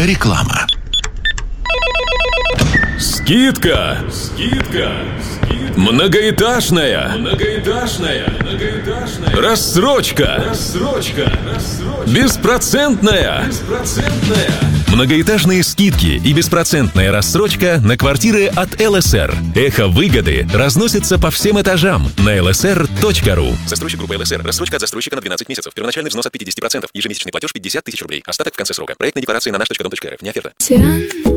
Реклама. Скидка! Многоэтажная! Рассрочка! Беспроцентная! Многоэтажные скидки и беспроцентная рассрочка на квартиры от ЛСР. Эхо выгоды разносится по всем этажам на lsr.ru. Застройщик группы ЛСР. Рассрочка от застройщика на 12 месяцев. Первоначальный взнос от 50%. Ежемесячный платеж 50 тысяч рублей. Остаток в конце срока. Проектная декларация на наш.дом.рф. Не оферта.